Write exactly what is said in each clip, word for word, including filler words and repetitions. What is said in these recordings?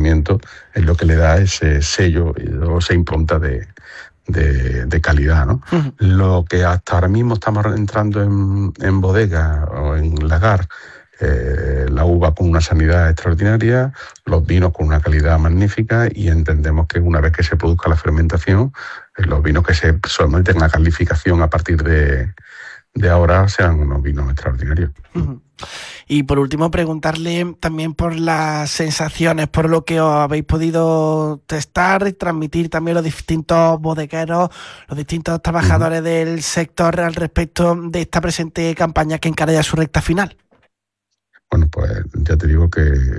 conocimiento es lo que le da ese sello o esa impronta de, de, de calidad, ¿no? Uh-huh. Lo que hasta ahora mismo estamos entrando en, en bodega o en lagar, eh, la uva con una sanidad extraordinaria, los vinos con una calidad magnífica, y entendemos que una vez que se produzca la fermentación, eh, los vinos que se someten a calificación a partir de, de ahora sean unos vinos extraordinarios. Uh-huh. Y por último, preguntarle también por las sensaciones, por lo que os habéis podido testar y transmitir también los distintos bodegueros, los distintos trabajadores uh-huh. del sector al respecto de esta presente campaña que encara ya su recta final. Bueno, pues ya te digo que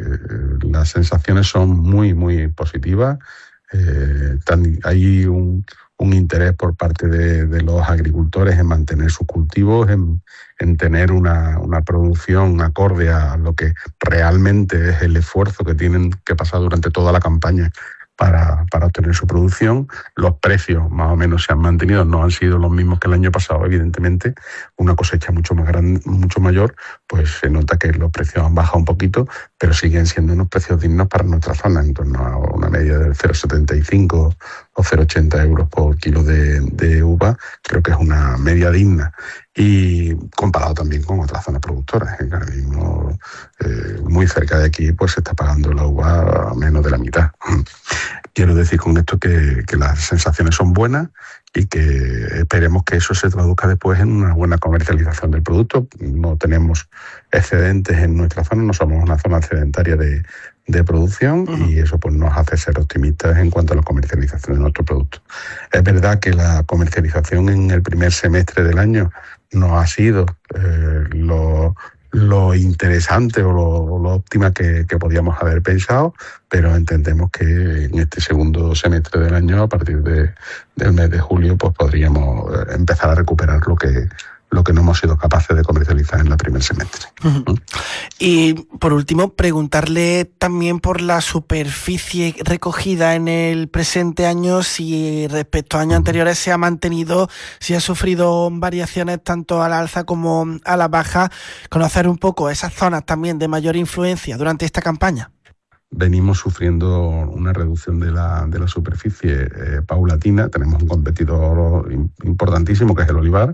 las sensaciones son muy, muy positivas. Eh, tan, hay un, un interés por parte de, de los agricultores en mantener sus cultivos, en, en tener una, una producción acorde a lo que realmente es el esfuerzo que tienen que pasar durante toda la campaña para, para obtener su producción. Los precios más o menos se han mantenido, no han sido los mismos que el año pasado, evidentemente. Una cosecha mucho más grande, mucho mayor, pues se nota que los precios han bajado un poquito, pero siguen siendo unos precios dignos para nuestra zona, en torno a una media de cero coma setenta y cinco o cero coma ochenta euros por kilo de, de uva. Creo que es una media digna, y comparado también con otras zonas productoras, ¿eh? Ahora mismo, eh, muy cerca de aquí, pues se está pagando la uva a menos de la mitad. Quiero decir con esto que, que las sensaciones son buenas y que esperemos que eso se traduzca después en una buena comercialización del producto. No tenemos excedentes en nuestra zona, no somos una zona excedentaria de, de producción, uh-huh. y eso pues nos hace ser optimistas en cuanto a la comercialización de nuestro producto. Es verdad que la comercialización en el primer semestre del año no ha sido eh, lo... lo interesante o lo, lo óptima que, que podíamos haber pensado, pero entendemos que en este segundo semestre del año, a partir de, del mes de julio, pues podríamos empezar a recuperar lo que lo que no hemos sido capaces de comercializar en el primer semestre. Uh-huh. ¿Mm? Y por último, preguntarle también por la superficie recogida en el presente año, si respecto a años uh-huh. anteriores se ha mantenido, si ha sufrido variaciones tanto a la alza como a la baja, conocer un poco esas zonas también de mayor influencia durante esta campaña. Venimos sufriendo una reducción de la, de la superficie eh, paulatina. Tenemos un competidor importantísimo que es el olivar,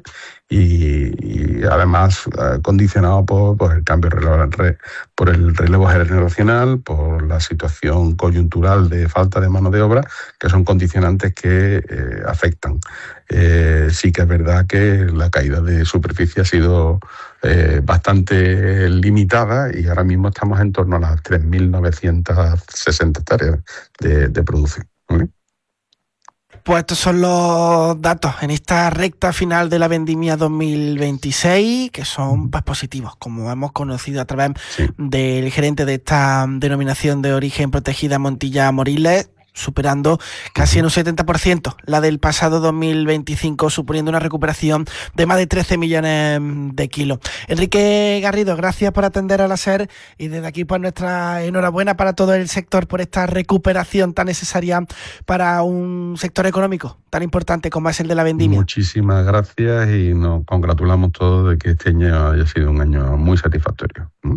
y, y además eh, condicionado por, por el cambio re, por el relevo generacional, por la situación coyuntural de falta de mano de obra, que son condicionantes que eh, afectan. Eh, sí que es verdad que la caída de superficie ha sido eh, bastante limitada, y ahora mismo estamos en torno a las tres mil novecientas sesenta hectáreas de, de producción. ¿Sí? Pues estos son los datos en esta recta final de la vendimia dos mil veintiséis, que son pues, positivos, como hemos conocido a través sí. del gerente de esta denominación de origen protegida, Montilla Moriles, superando casi en un setenta por ciento la del pasado dos mil veinticinco, suponiendo una recuperación de más de trece millones de kilos. Enrique Garrido, gracias por atender a la SER, y desde aquí pues nuestra enhorabuena para todo el sector por esta recuperación tan necesaria para un sector económico tan importante como es el de la vendimia. Muchísimas gracias, y nos congratulamos todos de que este año haya sido un año muy satisfactorio. ¿Mm?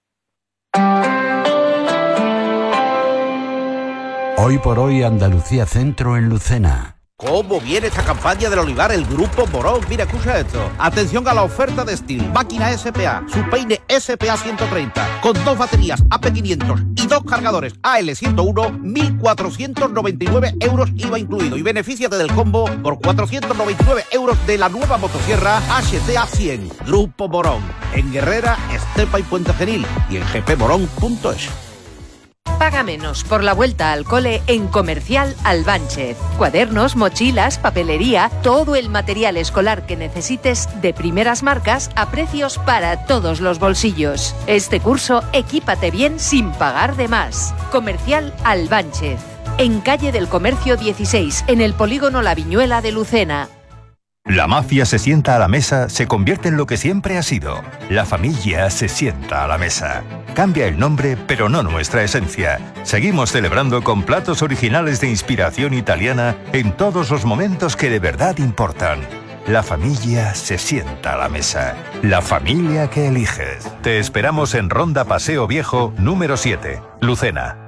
Hoy por hoy, Andalucía Centro en Lucena. ¿Cómo viene esta campaña del olivar? El Grupo Morón. Mira, escucha esto. Atención a la oferta de Steel. Máquina S P A. Su peine S P A ciento treinta. Con dos baterías A P quinientos y dos cargadores A L ciento uno. mil cuatrocientos noventa y nueve euros I V A incluido. Y benefíciate del combo por cuatrocientos noventa y nueve euros de la nueva motosierra H T A cien. Grupo Morón. En Guerrera, Estepa y Puente Genil. Y en g p morón punto es. Paga menos por la vuelta al cole en Comercial Albánchez. Cuadernos, mochilas, papelería, todo el material escolar que necesites de primeras marcas a precios para todos los bolsillos. Este curso, equípate bien sin pagar de más. Comercial Albánchez. En Calle del Comercio dieciséis, en el polígono La Viñuela de Lucena. La mafia se sienta a la mesa, se convierte en lo que siempre ha sido. La familia se sienta a la mesa. Cambia el nombre, pero no nuestra esencia. Seguimos celebrando con platos originales de inspiración italiana en todos los momentos que de verdad importan. La familia se sienta a la mesa. La familia que eliges. Te esperamos en Ronda Paseo Viejo, número siete, Lucena.